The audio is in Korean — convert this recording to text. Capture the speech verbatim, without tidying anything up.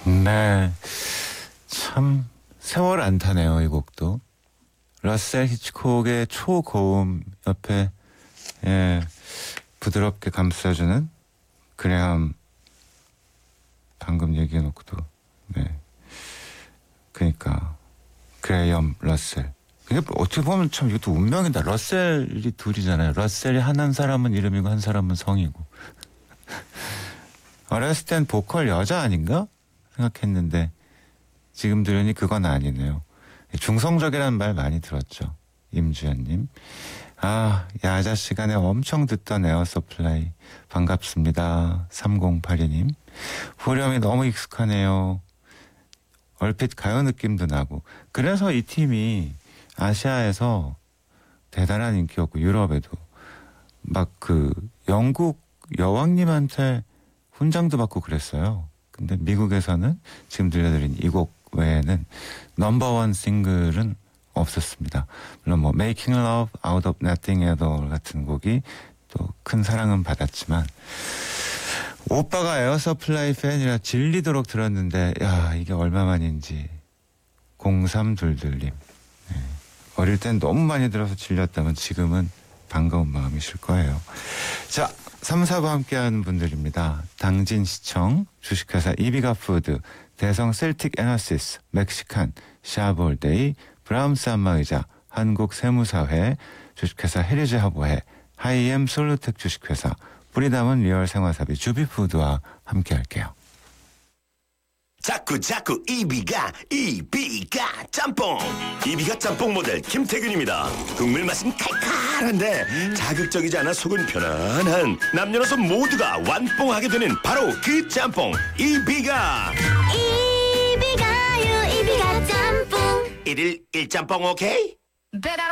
네, 참 세월 안 타네요, 이 곡도. 러셀 히치콕의 초고음 옆에 예, 부드럽게 감싸주는 그레함, 방금 얘기해놓고도 네, 그러니까 그레이엄 러셀. 이게 어떻게 보면 참 이것도 운명이다. 러셀이 둘이잖아요. 러셀이 한 사람은 이름이고 한 사람은 성이고. 어렸을 땐 보컬 여자 아닌가 생각했는데 지금 들으니 그건 아니네요. 중성적이라는 말 많이 들었죠. 임주연님. 아, 야자 시간에 엄청 듣던 에어서플라이 반갑습니다. 삼공팔이 님. 후렴이 너무 익숙하네요. 얼핏 가요 느낌도 나고. 그래서 이 팀이 아시아에서 대단한 인기였고 유럽에도 막 그 영국 여왕님한테 훈장도 받고 그랬어요. 근데 미국에서는 지금 들려드린 이 곡 외에는 넘버원 싱글은 없었습니다. 물론 뭐 Making Love Out of Nothing at All 같은 곡이 또 큰 사랑은 받았지만 오빠가 에어서플라이 팬이라 질리도록 들었는데 야 이게 얼마만인지. 공삼이이 님. 네. 어릴 땐 너무 많이 들어서 질렸다면 지금은 반가운 마음이실 거예요. 자, 삼, 사 부 함께하는 분들입니다. 당진시청, 주식회사 이비가푸드, 대성 셀틱 에너시스, 멕시칸, 샤볼데이, 브라움스 안마의자, 한국세무사회, 주식회사 헤리즈 하보해, 하이엠 솔루텍 주식회사, 뿌리 담은 리얼 생화사비 주비푸드와 함께할게요. 자꾸 자꾸 이비가 이비가 짬뽕 이비가 짬뽕 모델 김태균입니다. 국물 맛은 칼칼한데 자극적이지 않아 속은 편안한 남녀노소 모두가 완뽕하게 되는 바로 그 짬뽕 이비가 이비가요 이비가 짬뽕 일일 일짬뽕 오케이?